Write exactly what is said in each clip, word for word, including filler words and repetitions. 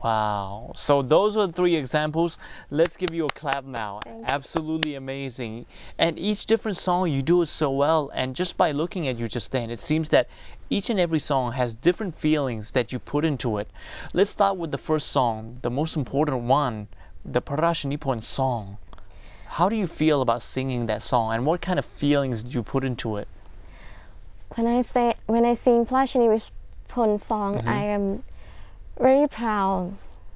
Wow. So those are three examples. Let's give you a clap now. Absolutely amazing. And each different song, you do it so well. And just by looking at you just then, it seems that each and every song has different feelings that you put into it. Let's start with the first song, the most important one, the Parashanipon song. How do you feel about singing that song, and what kind of feelings do you put into it? When I say when I sing Parashanipon song, mm-hmm. I am very proud.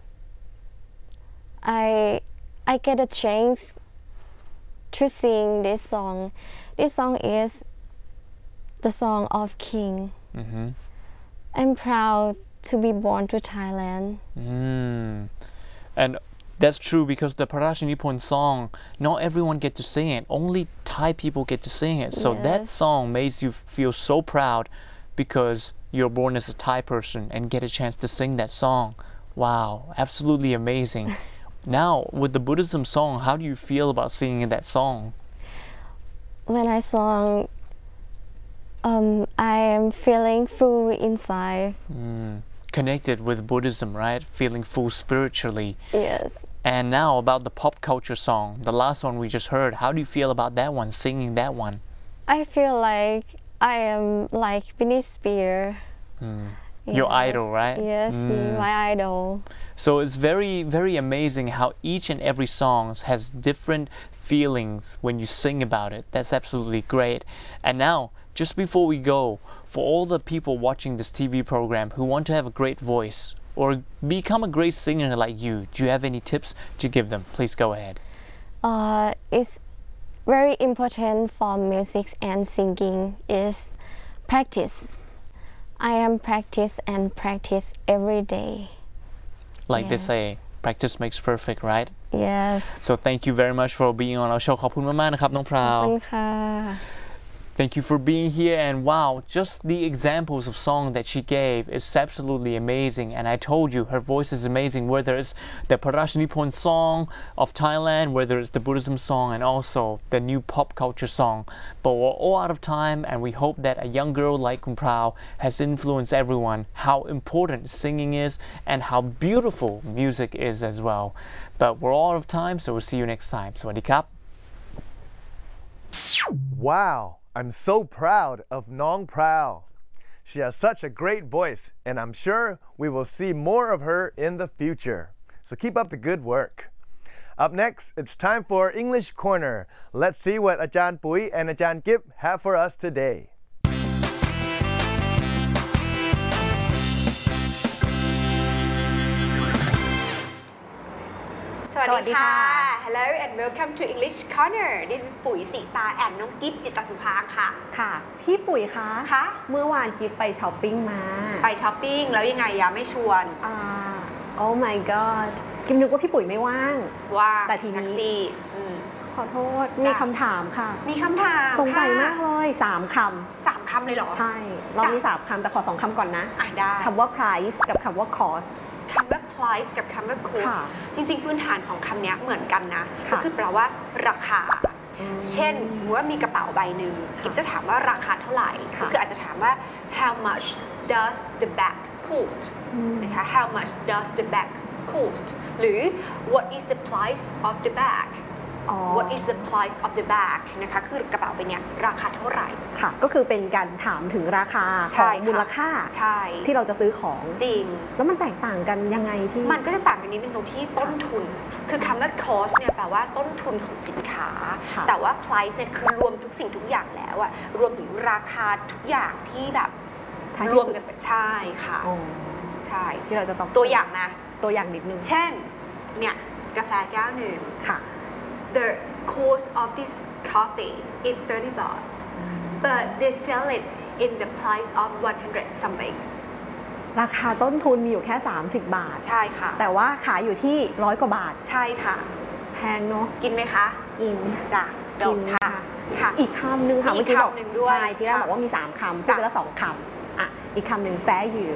I I get a chance to sing this song. This song is the song of King. Mm-hmm. I'm proud to be born to Thailand. Mm. And that's true, because the Parashanipon song, not everyone get to sing it. Only Thai people get to sing it. So yes. That song makes you feel so proud because you're born as a Thai person and get a chance to sing that song. Wow, absolutely amazing. Now, with the Buddhism song, how do you feel about singing that song? When I sing, um, I am feeling full inside. Mm. Connected with Buddhism, right? Feeling full spiritually. Yes. And now about the pop culture song, the last one we just heard. How do you feel about that one, singing that one? I feel like I am like Britney Spears. Mm. Yes. Your idol, right? Yes, mm. my idol. So it's very, very amazing how each and every song has different feelings when you sing about it. That's absolutely great. And now, just before we go, for all the people watching this T V program who want to have a great voice or become a great singer like you, do you have any tips to give them? Please go ahead. Uh, it's very important for music and singing is practice. I am practice and practice every day. Like yes. they say, practice makes perfect, right? Yes. So thank you very much for being on our show. ขอบคุณมากๆนะครับน้องพราวขอบคุณค่ะ Thank you for being here, and wow, just the examples of song that she gave is absolutely amazing. And I told you, her voice is amazing, whether it's the Parashanipon song of Thailand, whether it's the Buddhism song, and also the new pop culture song. But we're all out of time, and we hope that a young girl like Khun Prao has influenced everyone how important singing is and how beautiful music is as well. But we're all out of time, so we'll see you next time. Sawadee krap. Wow. I'm so proud of Nong Prao. She has such a great voice, and I'm sure we will see more of her in the future. So keep up the good work. Up next, it's time for English Corner. Let's see what Ajahn Pui and Ajahn Kip have for us today. สวัสดีค่ะ Hello and welcome to English Corner. This is ปุ๋ยสีตาแอนน้องกิฟจิตรสุภาค่ะค่ะพี่ปุ๋ยคะคะเมื่อวานกิฟไปช้อปปิ้งมาไปช้อปปิ้งแล้วยังไงยังไม่ชวนอ่า Oh my god กิฟนึกว่าพี่ปุ๋ยไม่ว่างว่าแต่ทีนี้ขอโทษมีคำถามค่ะมีคำถามสงสัยมากเลยสามคำสามคำเลยเหรอใช่เรามีสามคำแต่ขอสองคำก่อนนะอ่ะได้คำว่า price กับคำว่า cost คำว่า price กับคำว่า cost จริงๆพื้นฐานสองคำนี้เหมือนกันนะก็คือแปลว่าราคาเช่นว่ามีกระเป๋าใบหนึ่งกิ๊บจะถามว่าราคาเท่าไหร่ก็คืออาจจะถามว่า how much does the bag cost นะคะ how much does the bag cost หรือ what is the price of the bag what is the price of the bag นะคะคือกระเป๋าใบนี้ราคาเท่าไหร่ค่ะก็คือเป็นการถามถึงราคาของมูลค่าที่เราจะซื้อของจริงแล้วมันแตกต่างกันยังไงพี่มันก็จะต่างกันนิดนึงตรงที่ต้นทุนคือคำว่า cost เนี่ยแปลว่าต้นทุนของสินค้าแต่ว่า price เนี่ยคือรวมทุกสิ่งทุกอย่างแล้วอะรวมถึงราคาทุกอย่างที่แบบรวมกันใช่ค่ะใช่ที่เราจะต้องตัวอย่างนะตัวอย่างนิดนึงเช่นเนี่ยกาแฟแก้วหนึ่งค่ะ The cost of this coffee is thirty baht but they sell it in the price of one hundred something ราคาต้นทุนมีอยู่แค่สามสิบบาทใช่ค่ะแต่ว่าขายอยู่ที่ร้อยกว่าบาทใช่ค่ะแพงเนาะกินไหมคะกินจ้ะกินค่ะค่ะอีกคำหนึ่งค่ะเมื่อกี้บอกใช่ที่แรกบอกว่ามีสามคำพูดไปแล้วสองคำอ่ะอีกคำหนึ่ง value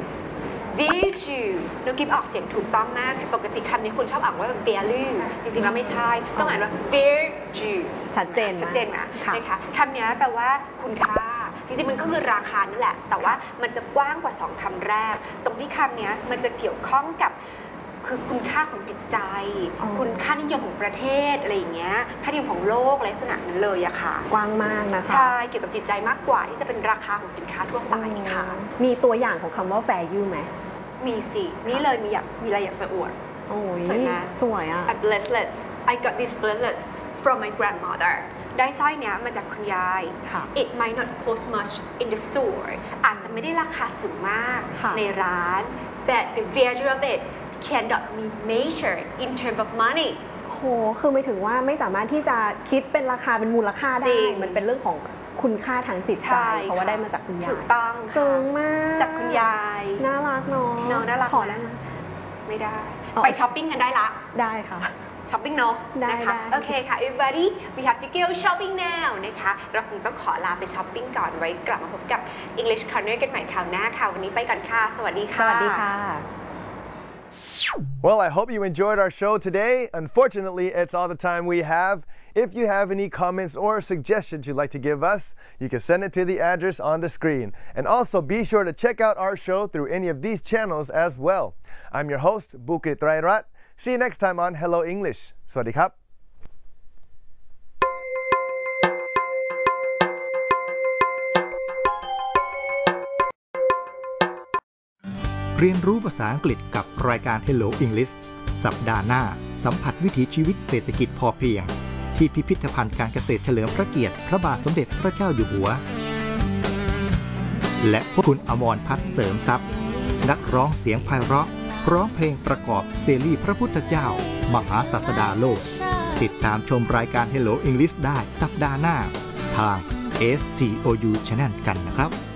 value น้องกิ๊บออกเสียงถูกต้องมากปกติคำนี้คุณชอบอ่านว่า value จริงๆแล้วไม่ใช่ต้องอ่านว่า value ชัดเจนชัดเจนนะนะคะคำนี้แปลว่าคุณค่าจริงๆมันก็คือราคานั่นแหละแต่ว่ามันจะกว้างกว่าสองคำแรกตรงที่คำนี้มันจะเกี่ยวข้องกับคือคุณค่าของจิตใจคุณค่านิยมของประเทศอะไรอย่างเงี้ยค่านิยมของโลกลักษณะนั้นเลยอะค่ะกว้างมากนะคะใช่เกี่ยวกับจิตใจมากกว่าที่จะเป็นราคาของสินค้าทั่วไปค่ะมีตัวอย่างของคำว่า value ไหมมีสินี่เลยมีอยากมีอะไรอยากจะอวดโอ้ยสวยไหมสวยอะ A bracelet I got this bracelet from my grandmother ได้สร้อยเนี้ยมาจากคุณยาย It might not cost much in the store อาจจะไม่ได้ราคาสูงมากในร้าน but the value of it cannot be measured in terms of money โหคือไม่ถึงว่าไม่สามารถที่จะคิดเป็นราคาเป็นมูลค่าได้มันเป็นเรื่องของคุณค่าทางจิตใจเพราะว่าได้มาจากคุณยายถูกต้องสูงมากจากคุณยายน่ารักเนาะเนาะน่ารักขอได้ไหมไม่ได้ไปช้อปปิ้งกันได้ละได้ค่ะช้อปปิ้งเนาะนะคะโอเคค่ะ everybody we have to go shopping now นะคะเราคงต้องขอลาไปช้อปปิ้งก่อนไว้กลับมาพบกับ English Corner กันใหม่คราวหน้าค่ะวันนี้ไปกันค่ะสวัสดีค่ะสวัสดีค่ะ Well, I hope you enjoyed our show today. Unfortunately, it's all the time we have. If you have any comments or suggestions you'd like to give us, you can send it to the address on the screen. And also be sure to check out our show through any of these channels as well. I'm your host, Bukit Rairat. See you next time on Hello English. Sawadee krap. เรียนรู้ภาษาอังกฤษกับรายการ Hello English สัปดาห์หน้าสัมผัสวิถีชีวิตเศรษฐกิจพอเพียงที่พิพิธภัณฑ์การเกษตรเฉลิมพระเกียรติพระบาทสมเด็จพระเจ้าอยู่หัวและพวกคุณอมรพัฒน์เสริมทรัพย์นักร้องเสียงไพเราะร้องเพลงประกอบเซรีพระพุทธเจ้ามหาศาสดาโลกติดตามชมรายการ Hello English ได้สัปดาห์หน้าทาง เอส ที โอ ยู Channel กันนะครับ